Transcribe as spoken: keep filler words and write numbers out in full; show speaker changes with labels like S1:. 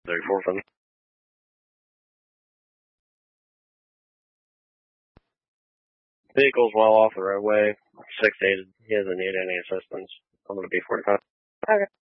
S1: thirty-four from Vehicle's well off the roadway. six eight, he doesn't need any assistance. I'm going to be forty-five.
S2: Okay.